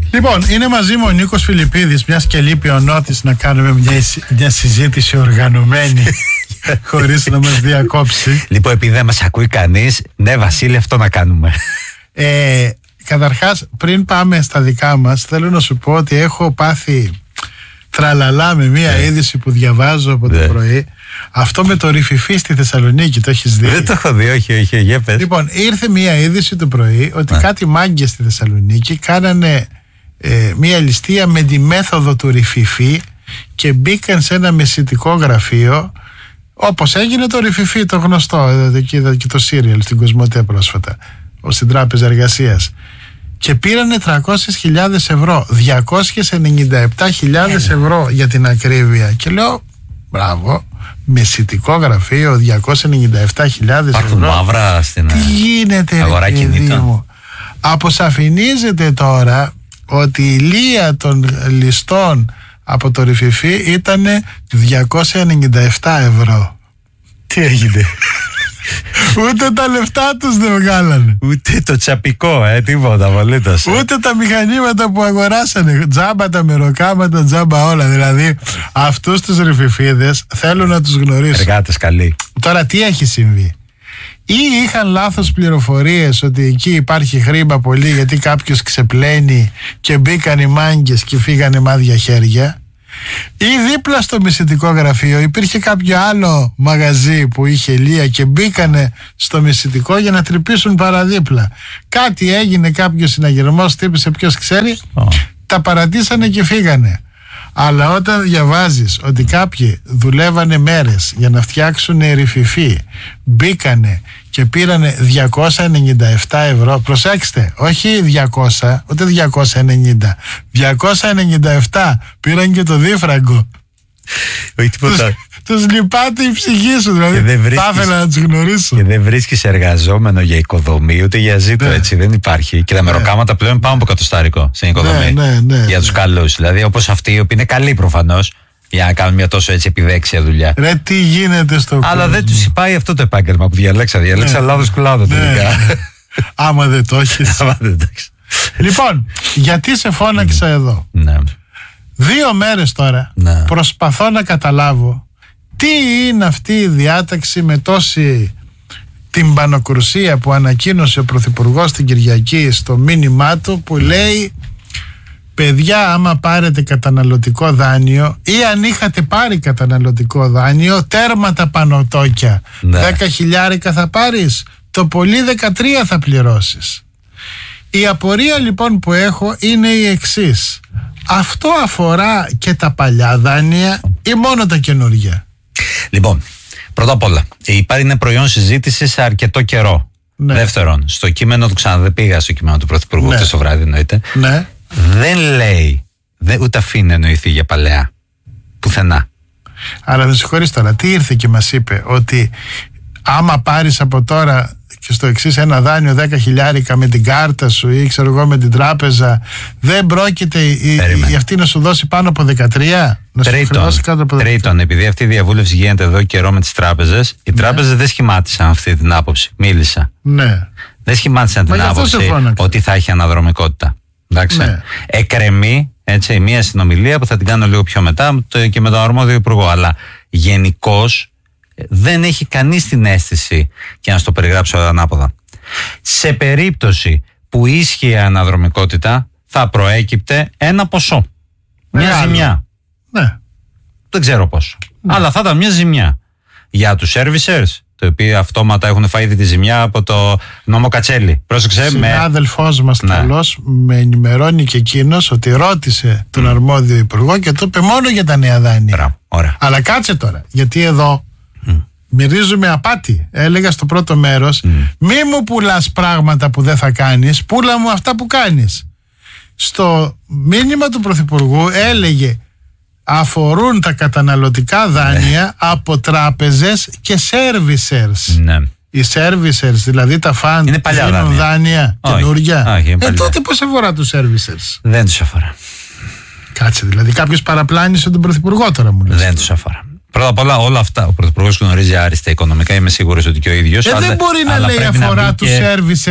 Λοιπόν, είναι μαζί μου ο Νίκος Φιλιππίδης, μιας και λείπει ο Νότης, να κάνουμε μια συζήτηση οργανωμένη χωρίς να μας διακόψει. Λοιπόν, επειδή δεν μας ακούει κανείς, ναι Βασίλη, αυτό να κάνουμε. Καταρχάς, πριν πάμε στα δικά μας, θέλω να σου πω ότι έχω πάθει τραλαλά με μια είδηση που διαβάζω από το πρωί. Αυτό με το ρηφιφί στη Θεσσαλονίκη, το έχεις δει? Δεν το έχω δει, όχι, για πες. Λοιπόν, ήρθε μια είδηση το πρωί ότι κάτι μάγκες στη Θεσσαλονίκη κάνανε μια ληστεία με τη μέθοδο του ρηφιφί και μπήκαν σε ένα μεσητικό γραφείο, όπως έγινε το ρηφιφί το γνωστό, και το σύριαλ στην Κοσμοτέ πρόσφατα, στην Τράπεζα Εργασίας, και πήρανε 300.000 ευρώ, 297.000 ευρώ για την ακρίβεια. Και λέω, μπράβο, μεσητικό γραφείο, 297.000 ευρώ. Υπάρχουν μαύρα στην αγορά κινήτων. Αποσαφηνίζεται τώρα ότι η λία των ληστών από το ρηφιφί ήταν 297 ευρώ. Τι έγινε? Ούτε τα λεφτά τους δεν βγάλανε. Ούτε το τσαπικό, τίποτα απολύτως. Ούτε τα μηχανήματα που αγοράσανε. Τζάμπα τα μεροκάματα, τζάμπα όλα. Δηλαδή αυτούς τους ρηφιφίδες θέλω να τους γνωρίσω. Εργάτες καλοί. Τώρα τι έχει συμβεί? Ή είχαν λάθος πληροφορίες ότι εκεί υπάρχει χρήμα πολύ γιατί κάποιος ξεπλένει και μπήκαν οι μάγκες και φύγανε μάδια χέρια, ή δίπλα στο μεσητικό γραφείο υπήρχε κάποιο άλλο μαγαζί που είχε λία και μπήκανε στο μεσητικό για να τρυπήσουν παραδίπλα. Κάτι έγινε, κάποιος συναγερμός τύπησε, ποιος ξέρει, τα παρατήσανε και φύγανε. Αλλά όταν διαβάζεις ότι κάποιοι δουλεύανε μέρες για να φτιάξουν ρηφιφί, μπήκανε και πήρανε 297 ευρώ, προσέξτε, όχι 200, ούτε 290, 297, πήραν και το δίφραγκο. Όχι τίποτα. Τους λυπάται η ψυχή σου, δηλαδή θα ήθελα να τους γνωρίσω. Και δεν βρίσκεις εργαζόμενο για οικοδομή, ούτε για ζήτο, έτσι, δεν υπάρχει. Και τα μεροκάματα πλέον πάνω από κατοστάρικο στην οικοδομή. Για τους καλούς, δηλαδή όπως αυτοί οι οποίοι είναι καλοί προφανώς, για να κάνουν μια τόσο έτσι επιδέξια δουλειά. Ρε, τι γίνεται στο κόσμο. Αλλά δεν τους πάει αυτό το επάγγελμα που διαλέξα λάθος κλάδο τελικά. Άμα δεν το έχεις. Λοιπόν, γιατί σε φώναξα εδώ? 2 μέρες τώρα προσπαθώ να καταλάβω τι είναι αυτή η διάταξη με τόση τυμπανοκρουσία που ανακοίνωσε ο Πρωθυπουργός την Κυριακή στο μήνυμά του, που λέει: παιδιά, άμα πάρετε καταναλωτικό δάνειο ή αν είχατε πάρει καταναλωτικό δάνειο, τέρμα τα πανωτόκια. 10.000 θα πάρεις, το πολύ 13 θα πληρώσεις. Η απορία λοιπόν που έχω είναι η εξής: αυτό αφορά και τα παλιά δάνεια ή μόνο τα καινούργια? Λοιπόν, πρώτα απ' όλα, είναι προϊόν συζήτησης σε αρκετό καιρό. Δεύτερον, στο κείμενο του, δεν πήγα στο κείμενο του Πρωθυπουργού, ούτε στο βράδυ εννοείται. Δεν λέει, ούτε αφήνει να εννοηθεί για παλαιά. Πουθενά. Αλλά με συγχωρείς τώρα, τι ήρθε και μας είπε? Ότι άμα πάρεις από τώρα και στο εξής ένα δάνειο 10.000 με την κάρτα σου ή ξέρω εγώ με την τράπεζα, δεν πρόκειται η αυτή να σου δώσει πάνω από 13? Τρίτον, επειδή αυτή η διαβούλευση γίνεται εδώ καιρό με τις τράπεζες, οι τράπεζες δεν σχημάτισαν αυτή την άποψη. Μίλησα. Δεν σχημάτισαν την άποψη ότι θα έχει αναδρομικότητα. Εντάξει. Εκκρεμεί έτσι μια συνομιλία που θα την κάνω λίγο πιο μετά και με τον αρμόδιο υπουργό. Αλλά γενικώς δεν έχει κανείς την αίσθηση, και να στο περιγράψω ανάποδα, σε περίπτωση που ίσχυε αναδρομικότητα θα προέκυπτε ένα ποσό, μια ζημιά. Δεν ξέρω πόσο, αλλά θα ήταν μια ζημιά για τους servicers, το οποίο αυτόματα έχουν φάει τη ζημιά από το νόμο Κατσέλη. Πρόσεξε. Συνάδελφός μας καλός με ενημερώνει και εκείνος ότι ρώτησε τον αρμόδιο υπουργό και του είπε μόνο για τα νέα δάνεια. Αλλά κάτσε τώρα, γιατί εδώ μυρίζουμε απάτη. Έλεγα στο πρώτο μέρος, μη μου πουλάς πράγματα που δεν θα κάνεις, πούλα μου αυτά που κάνεις. Στο μήνυμα του Πρωθυπουργού έλεγε αφορούν τα καταναλωτικά δάνεια από τράπεζες και servicers. Οι servicers, δηλαδή τα φαντ, δίνουν δάνεια καινούργια. Τότε πώς αφορά τους servicers? Δεν τους αφορά. Κάτσε, δηλαδή κάποιος παραπλάνησε τον Πρωθυπουργό τώρα, μου λες? Δεν τους αφορά. Πρώτα απ' όλα αυτά, ο Πρωθυπουργός γνωρίζει άριστα οικονομικά, είμαι σίγουρος ότι και ο ίδιος. Δεν μπορεί να λέει αφορά τους servicers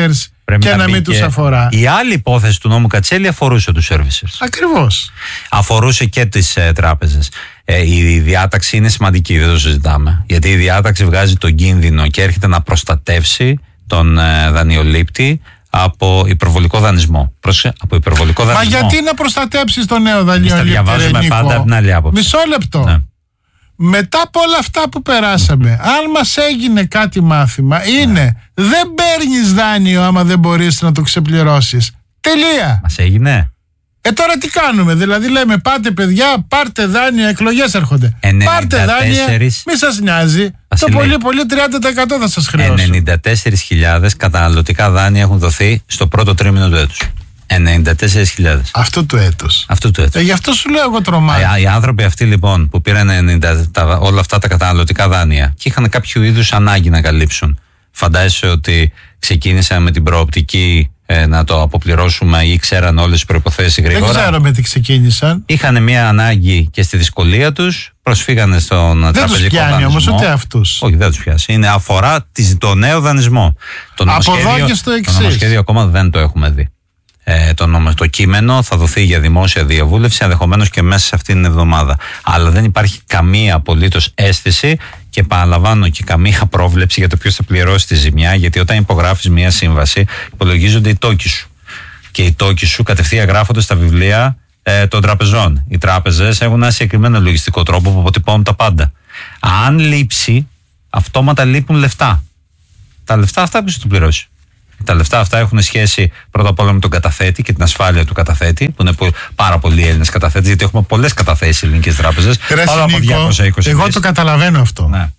και να μην τους αφορά. Η άλλη υπόθεση του νόμου Κατσέλη αφορούσε τους servicers. Ακριβώς. Αφορούσε και τις τράπεζες. Η διάταξη είναι σημαντική, δεν το συζητάμε. Γιατί η διάταξη βγάζει τον κίνδυνο και έρχεται να προστατεύσει τον δανειολήπτη από υπερβολικό δανεισμό. Από υπερβολικό δανεισμό. Μα γιατί να προστατέψεις τον νέο δανειολήπτη? Τα διαβάζουμε πάντα από την άλλη άποψη. Μισό λεπτό. Ναι. Μετά από όλα αυτά που περάσαμε, αν μας έγινε κάτι μάθημα, είναι δεν παίρνεις δάνειο άμα δεν μπορείς να το ξεπληρώσεις. Τελεία. Μας έγινε. Τώρα τι κάνουμε? Δηλαδή λέμε πάτε παιδιά, πάρτε δάνεια, εκλογές έρχονται. 94... Πάρτε δάνεια, μη σας νοιάζει. Το πολύ 30% θα σας χρεώσω. 94.000 καταναλωτικά δάνεια έχουν δοθεί στο πρώτο τρίμηνο του έτους. 94.000. Αυτό το έτος. Γι' αυτό σου λέω εγώ τρομάζω. Οι άνθρωποι αυτοί λοιπόν που πήραν όλα αυτά τα καταναλωτικά δάνεια και είχαν κάποιο είδους ανάγκη να καλύψουν. Φαντάζεσαι ότι ξεκίνησαν με την προοπτική να το αποπληρώσουμε ή ξέραν όλες τις προϋποθέσεις γρήγορα? Δεν ξέρω με τι ξεκίνησαν. Είχαν μια ανάγκη και στη δυσκολία τους, προσφύγανε στον τραπεζικό δανεισμό. Δεν τους πιάνει όμως ούτε αυτούς. Όχι, δεν τους πιάσει. Αφορά το νέο δανεισμό. Από εδώ και στο εξής. Το νομοσχέδιο ακόμα δεν το έχουμε δει. Το κείμενο θα δοθεί για δημόσια διαβούλευση, ενδεχομένως και μέσα σε αυτήν την εβδομάδα. Αλλά δεν υπάρχει καμία απολύτως αίσθηση και επαναλαμβάνω και καμία πρόβλεψη για το ποιος θα πληρώσει τη ζημιά, γιατί όταν υπογράφεις μια σύμβαση υπολογίζονται οι τόκοι σου. Και οι τόκοι σου κατευθείαν γράφονται στα βιβλία των τραπεζών. Οι τράπεζες έχουν ένα συγκεκριμένο λογιστικό τρόπο που αποτυπώνουν τα πάντα. Αν λείψει, αυτόματα λείπουν λεφτά. Τα λεφτά αυτά ποιος θα το πληρώσει? Τα λεφτά αυτά έχουν σχέση πρώτα απ' όλα με τον καταθέτη και την ασφάλεια του καταθέτη, που είναι πάρα πολλοί Έλληνες καταθέτες, γιατί έχουμε πολλές καταθέσεις ελληνικές τράπεζες. Πάνω από 220. Εγώ το καταλαβαίνω αυτό. Ναι.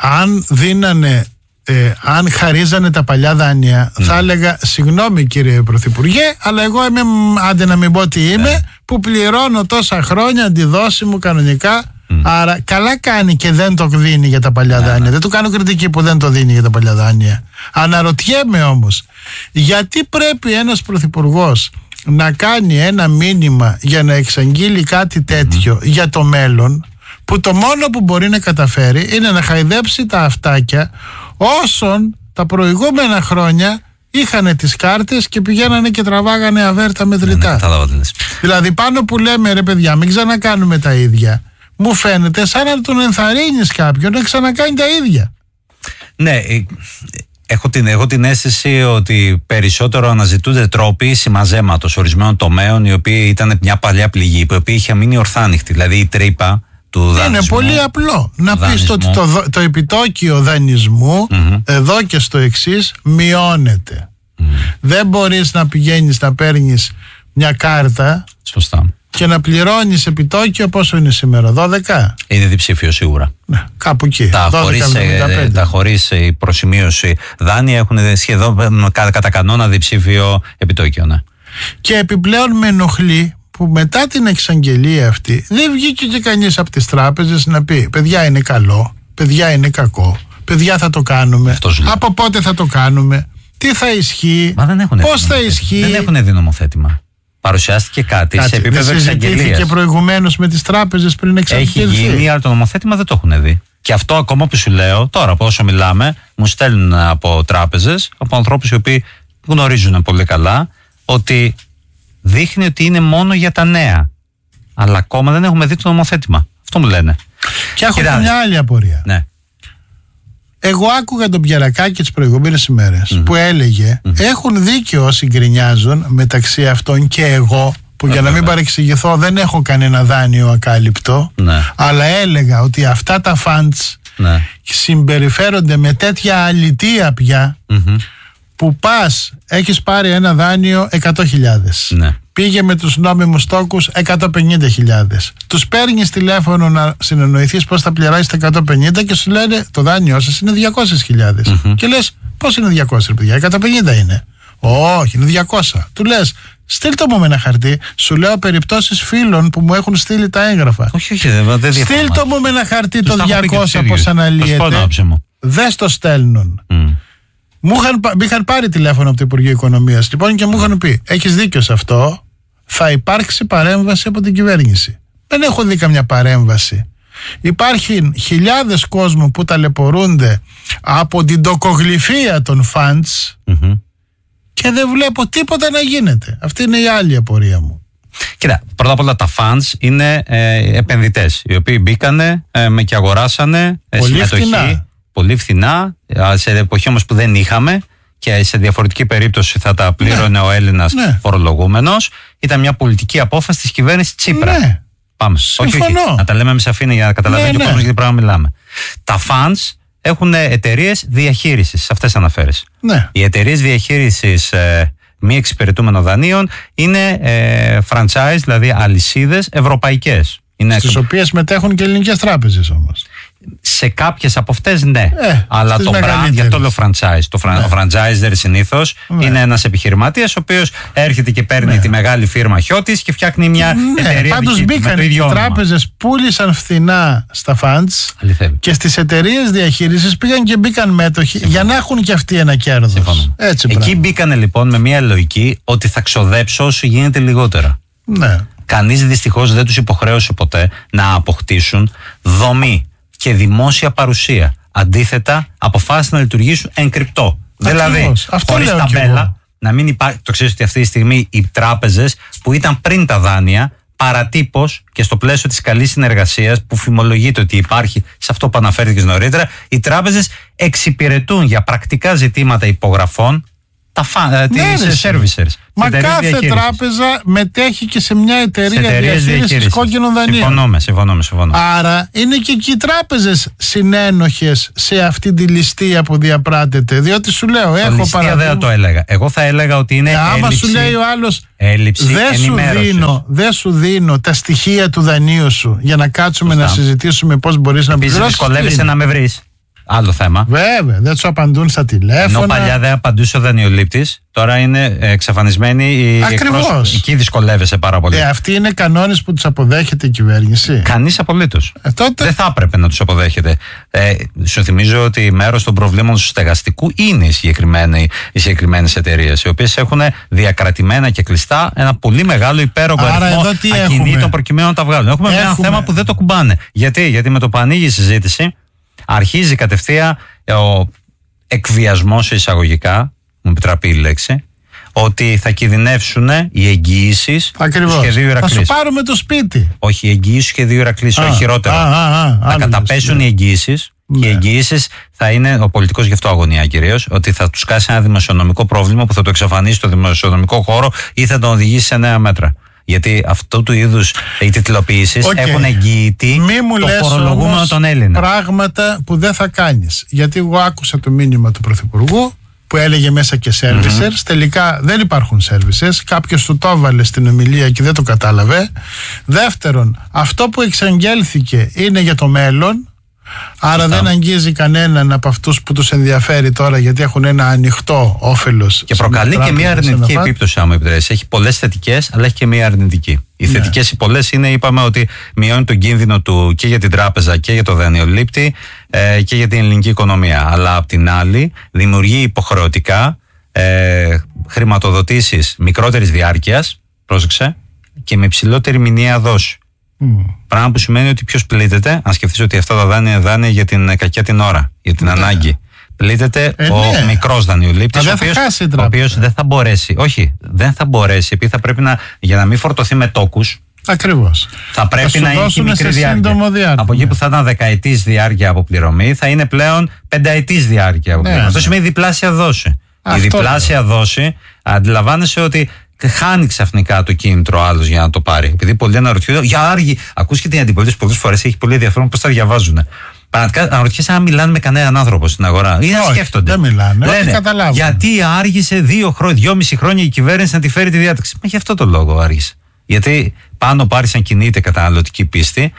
Αν χαρίζανε τα παλιά δάνεια, θα έλεγα συγγνώμη κύριε Πρωθυπουργέ, αλλά εγώ είμαι, άντε να μην πω τι είμαι, που πληρώνω τόσα χρόνια αντιδόσιμο κανονικά. Άρα καλά κάνει και δεν το δίνει για τα παλιά δάνεια. Δεν του κάνω κριτική που δεν το δίνει για τα παλιά δάνεια. Αναρωτιέμαι όμως, γιατί πρέπει ένας πρωθυπουργός να κάνει ένα μήνυμα για να εξαγγείλει κάτι τέτοιο για το μέλλον, που το μόνο που μπορεί να καταφέρει είναι να χαϊδέψει τα αυτάκια όσων τα προηγούμενα χρόνια είχανε τις κάρτες και πηγαίνανε και τραβάγανε αβέρτα μετρητά. Δηλαδή πάνω που λέμε ρε παιδιά μην ξανακάνουμε τα ίδια, μου φαίνεται σαν να τον ενθαρρύνεις κάποιον να ξανακάνει τα ίδια. Ναι, έχω την αίσθηση ότι περισσότερο αναζητούνται τρόποι συμμαζέματος ορισμένων τομέων, οι οποίοι ήταν μια παλιά πληγή, η οποία είχε μείνει ορθάνυχτη. Δηλαδή η τρύπα του δανεισμού. Είναι πολύ απλό να πεις ότι το επιτόκιο δανεισμού εδώ και στο εξής μειώνεται. Δεν μπορείς να πηγαίνεις να παίρνεις μια κάρτα. Σωστά. Και να πληρώνεις επιτόκιο πόσο είναι σήμερα, 12? Είναι διψήφιο σίγουρα. Ναι, κάπου εκεί. Τα χωρίς προσημείωση δάνεια έχουν σχεδόν κατά κανόνα διψήφιο επιτόκιο. Ναι. Και επιπλέον με ενοχλεί που μετά την εξαγγελία αυτή δεν βγήκε και κανείς από τις τράπεζες να πει παιδιά είναι καλό, παιδιά είναι κακό, παιδιά θα το κάνουμε, από πότε θα το κάνουμε, τι θα ισχύει, πώς θα ισχύει. Δεν έχουν δει νομοθέτημα. Παρουσιάστηκε κάτι σε επίπεδο εξαγγελίας. Συζητήθηκε προηγουμένως με τις τράπεζες πριν εξαγγελθεί. Έχει γίνει, αλλά το νομοθέτημα δεν το έχουν δει. Και αυτό ακόμα που σου λέω, τώρα από όσο μιλάμε, μου στέλνουν από τράπεζες, από ανθρώπους οι οποίοι γνωρίζουν πολύ καλά, ότι δείχνει ότι είναι μόνο για τα νέα. Αλλά ακόμα δεν έχουμε δει το νομοθέτημα. Αυτό μου λένε. Και έχω και μια άλλη απορία. Ναι. Εγώ άκουγα τον Πιερακάκη τις προηγούμενες ημέρες που έλεγε έχουν δίκιο όσοι γκρινιάζουν μεταξύ αυτών και εγώ, που για να μην παρεξηγηθώ δεν έχω κανένα δάνειο ακάλυπτο, αλλά έλεγα ότι αυτά τα funds συμπεριφέρονται με τέτοια αλητεία πια που πας, έχεις πάρει ένα δάνειο 100.000, πήγε με τους νόμιμους τόκους 150.000, τους παίρνεις τηλέφωνο να συνεννοηθείς πώς θα πληράσεις τα 150 και σου λένε το δάνειό σας είναι 200.000 και λες πώς είναι 200 παιδιά, 150 είναι, όχι είναι 200, του λες στείλ το μου με ένα χαρτί, σου λέω περιπτώσεις φίλων που μου έχουν στείλει τα έγγραφα, στείλ το μου με ένα χαρτί το 200 πως αναλύεται, δεν στο στέλνουν. Μου είχαν πάρει τηλέφωνο από το Υπουργείο Οικονομίας λοιπόν και μου είχαν πει έχεις δίκιο σε αυτό, θα υπάρξει παρέμβαση από την κυβέρνηση. Δεν έχω δει καμιά παρέμβαση. Υπάρχουν χιλιάδες κόσμου που ταλαιπωρούνται από την τοκογλυφία των funds και και δεν βλέπω τίποτα να γίνεται. Αυτή είναι η άλλη απορία μου. Κοίτα, πρώτα απ' όλα τα funds είναι επενδυτές, οι οποίοι μπήκανε και αγοράσανε συμμετοχή πολύ φθηνά, σε εποχή όμως που δεν είχαμε και σε διαφορετική περίπτωση θα τα πλήρωνε ο Έλληνας φορολογούμενος. Ήταν μια πολιτική απόφαση της κυβέρνησης Τσίπρα. Ναι. Πάμε. Όχι, να τα λέμε με σαφήνεια για να καταλαβαίνει και ο κόσμος για τι πράγμα μιλάμε. Τα funds έχουν εταιρείες διαχείρισης, σε αυτές αναφέρεσαι. Ναι. Οι εταιρείες διαχείρισης μη εξυπηρετούμενων δανείων είναι franchise, δηλαδή αλυσίδες ευρωπαϊκές. Στις οποίες μετέχουν και ελληνικές τράπεζες όμως. Σε κάποιες από αυτές ναι. Αλλά το brand, γι' αυτό λέω franchise. Το franchiser συνήθως είναι ένας επιχειρηματίας ο οποίος έρχεται και παίρνει τη μεγάλη φίρμα Χιώτης και φτιάχνει μια εταιρεία. Πάντως μπήκαν οι τράπεζες, πούλησαν φθηνά στα funds. Αληθεύει. Και στις εταιρείες διαχείρισης πήγαν και μπήκαν μέτοχοι για να έχουν και αυτοί ένα κέρδος. Εκεί μπήκανε λοιπόν με μια λογική ότι θα ξοδέψω όσο γίνεται λιγότερα. Ναι. Κανείς δυστυχώς δεν τους υποχρέωσε ποτέ να αποκτήσουν δομή και δημόσια παρουσία. Αντίθετα, αποφάσισαν να λειτουργήσουν εν κρυπτό. Δηλαδή, χωρίς ταμπέλα, να μην υπάρχει. Το ξέρεις ότι αυτή τη στιγμή οι τράπεζες που ήταν πριν τα δάνεια, παρατύπως και στο πλαίσιο της καλής συνεργασίας που φημολογείται ότι υπάρχει σε αυτό που αναφέρθηκες νωρίτερα, οι τράπεζες εξυπηρετούν για πρακτικά ζητήματα υπογραφών τις servicers. Μα κάθε τράπεζα μετέχει και σε μια εταιρεία διαχείρισης κόκκινων δανείων. Συμφωνώ. Άρα είναι και εκεί οι τράπεζες συνένοχες σε αυτή τη ληστεία που διαπράτεται. Διότι σου λέω, έχω παραδείγμα. Δεν το έλεγα. Εγώ θα έλεγα ότι είναι άμα σου λέει ο άλλος, δεν σου δίνω τα στοιχεία του δανείου σου για να κάτσουμε να συζητήσουμε πώς μπορείς να πληρώσεις. Δυσκολεύεσαι να με βρεις. Άλλο θέμα. Βέβαια, δεν του απαντούν στα τηλέφωνα. Ενώ παλιά δεν απαντούσε ο δανειολήπτης, τώρα είναι εξαφανισμένοι οι εκπρόσωποι. Εκεί δυσκολεύεσαι πάρα πολύ. Αυτοί είναι κανόνες που τους αποδέχεται η κυβέρνηση. Κανείς απολύτως. Τότε... Δεν θα έπρεπε να τους αποδέχεται. Σου θυμίζω ότι μέρος των προβλήματων του στεγαστικού είναι οι συγκεκριμένες εταιρείες, οι οποίες έχουν διακρατημένα και κλειστά ένα πολύ μεγάλο υπέρογκο αριθμό ακινήτων προκειμένου να τα βγάλουν. Έχουμε ένα θέμα που δεν το κουμπάνε. Γιατί με το που ανοίγει η συζήτηση, αρχίζει κατευθείαν ο εκβιασμός εισαγωγικά, μου επιτραπεί η λέξη, ότι θα κινδυνεύσουν οι εγγυήσεις του σχεδίου Ηρακλής. Θα σου πάρουμε το σπίτι. Όχι, οι εγγυήσεις του σχεδίου Ηρακλής, όχι χειρότερο. Θα καταπέσουν οι εγγυήσεις και οι εγγυήσεις θα είναι, ο πολιτικός γι' αυτό αγωνία κυρίως, ότι θα τους κάσει ένα δημοσιονομικό πρόβλημα που θα το εξαφανίσει το δημοσιονομικό χώρο ή θα τον οδηγήσει σε νέα μέτρα. Γιατί αυτού του είδους οι τιτλοποιήσεις έχουν εγγυητή το φορολογούμενο τον Έλληνα. Πράγματα που δεν θα κάνεις. Γιατί εγώ άκουσα το μήνυμα του Πρωθυπουργού που έλεγε μέσα και servicers. Τελικά δεν υπάρχουν servicers. Κάποιος του το έβαλε στην ομιλία και δεν το κατάλαβε. Δεύτερον, αυτό που εξαγγέλθηκε είναι για το μέλλον. Άρα δεν αγγίζει κανέναν από αυτούς που τους ενδιαφέρει τώρα, γιατί έχουν ένα ανοιχτό όφελος. Και προκαλεί και μια αρνητική επίπτωση, άμα επιτρέψει. Έχει πολλές θετικές, αλλά έχει και μια αρνητική. Οι θετικές οι πολλές είναι, είπαμε, ότι μειώνει τον κίνδυνο του και για την τράπεζα και για το δανειολήπτη και για την ελληνική οικονομία. Αλλά απ' την άλλη, δημιουργεί υποχρεωτικά χρηματοδοτήσεις μικρότερης διάρκειας, πρόσεξε, και με υψηλότερη μηνιαία δόση. Πράγμα που σημαίνει ότι ποιος πλήττεται, αν σκεφτείς ότι αυτά τα δάνεια είναι δάνεια για την κακιά την ώρα, για την ανάγκη. Πλήττεται ο μικρός δανειολήπτης, ο οποίος δεν θα μπορέσει. Όχι, δεν θα μπορέσει, επειδή θα πρέπει για να μην φορτωθεί με τόκους. Ακριβώς. Θα πρέπει να έχει μικρή διάρκεια. Από εκεί που θα ήταν δεκαετής διάρκεια αποπληρωμή, θα είναι πλέον πενταετής διάρκεια αποπληρωμή. Αυτό σημαίνει διπλάσια δόση. Η διπλάσια δόση, αντιλαμβάνεσαι ότι χάνει ξαφνικά το κίνητρο άλλος για να το πάρει. Επειδή πολλοί αναρωτιούνται, για άργη. Ακούς και την αντιπολίτευση πολλές φορές, έχει πολύ ενδιαφέρον πώς τα διαβάζουν. Πραγματικά αναρωτιέσαι αν μιλάνε με κανέναν άνθρωπο στην αγορά ή να σκέφτονται. Δεν μιλάνε. Λένε, γιατί άργησε 2,5 χρόνια η κυβέρνηση να τη φέρει τη διάταξη. Μα γι' αυτό το λόγο άργησε. Γιατί πάνω άρχισε να κινείται καταναλωτική πίστη.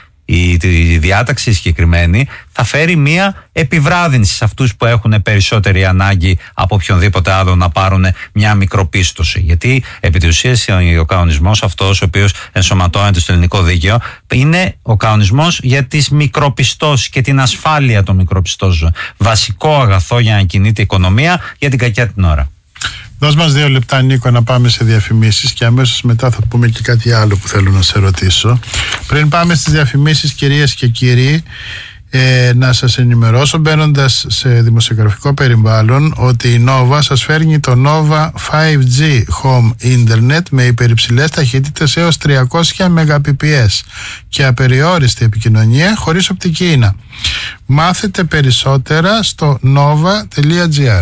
Η διάταξη συγκεκριμένη θα φέρει μία επιβράδυνση σε αυτούς που έχουν περισσότερη ανάγκη από οποιονδήποτε άλλο να πάρουν μια μικροπίστωση. Γιατί επί της ουσίας ο κανονισμός αυτός, ο οποίος ενσωματώνεται στο ελληνικό δίκαιο, είναι ο κανονισμός για τις μικροπιστώσεις και την ασφάλεια των μικροπιστώσεων. Βασικό αγαθό για να κινείται η οικονομία για την κακιά την ώρα. Δώσ' μας 2 λεπτά, Νίκο, να πάμε σε διαφημίσεις και αμέσως μετά θα πούμε και κάτι άλλο που θέλω να σε ρωτήσω. Πριν πάμε στις διαφημίσεις, κυρίες και κύριοι, Να σας ενημερώσω, μπαίνοντας σε δημοσιογραφικό περιβάλλον, ότι η Nova σας φέρνει το Nova 5G Home Internet με υπερυψηλές ταχύτητες έως 300 Mbps και απεριόριστη επικοινωνία χωρίς οπτική ίνα. Μάθετε περισσότερα στο nova.gr.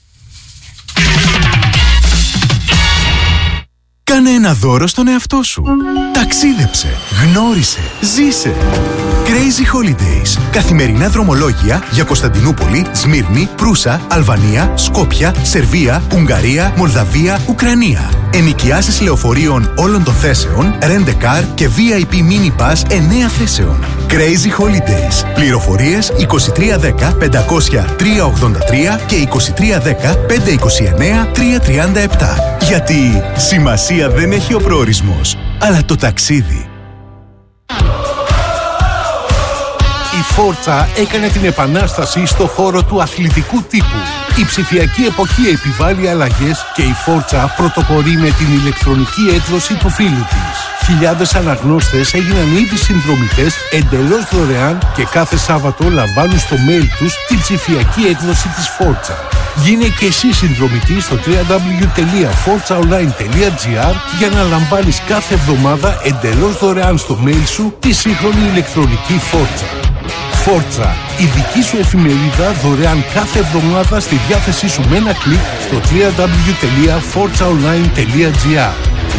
Κάνε ένα δώρο στον εαυτό σου. Ταξίδεψε, γνώρισε, ζήσε. Crazy Holidays. Καθημερινά δρομολόγια για Κωνσταντινούπολη, Σμύρνη, Προύσα, Αλβανία, Σκόπια, Σερβία, Ουγγαρία, Μολδαβία, Ουκρανία. Ενοικιάσεις λεωφορείων όλων των θέσεων, Rent a Car και VIP Mini Pass 9 θέσεων. Crazy Holidays. Πληροφορίες 2310 500 383 και 2310 529 337. Γιατί σημασία δεν έχει ο προορισμός, αλλά το ταξίδι. Η Φόρτσα έκανε την επανάσταση στο χώρο του αθλητικού τύπου. Η ψηφιακή εποχή επιβάλλει αλλαγές και η Φόρτσα πρωτοπορεί με την ηλεκτρονική έκδοση του φίλου της. Χιλιάδες αναγνώστες έγιναν ήδη συνδρομητές εντελώς δωρεάν και κάθε Σάββατο λαμβάνουν στο mail τους την ψηφιακή έκδοση της Φόρτσα. Γίνε και εσύ συνδρομητής στο www.forzaonline.gr για να λαμβάνεις κάθε εβδομάδα εντελώς δωρεάν στο mail σου τη σύγχρονη ηλεκτρονική Φόρτσα. Φόρτσα, η δική σου εφημερίδα δωρεάν κάθε εβδομάδα στη διάθεσή σου με ένα κλικ στο www.forzaonline.gr.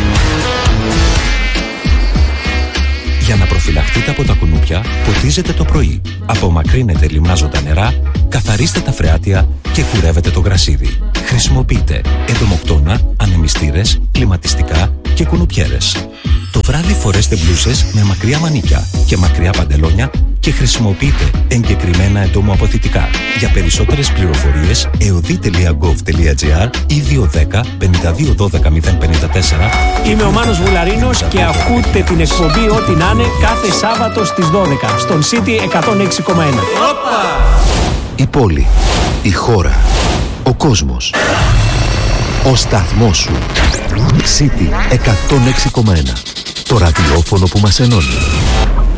Για να προφυλαχτείτε από τα κουνούπια, ποτίζετε το πρωί. Απομακρύνετε λιμνάζοντα νερά, καθαρίστε τα φρεάτια και κουρεύετε το γρασίδι. Χρησιμοποιείτε εντομοκτώνα, ανεμιστήρες, κλιματιστικά και κουνουπιέρες. Το βράδυ φορέστε μπλούσες με μακριά μανίκια και μακριά παντελόνια και χρησιμοποιείτε εγκεκριμένα εντομοαποθητικά. Για περισσότερες πληροφορίες, eodi.gov.gr ή 210 52 12 054. Είμαι ο Μάνος Βουλαρίνος και ακούτε την εκπομπή Ό,τι να είναι κάθε Σάββατο στις 12 στον City 106,1. Η πόλη, η χώρα, ο κόσμος, ο σταθμός σου. City 106,1. Το ραδιόφωνο που μας ενώνει.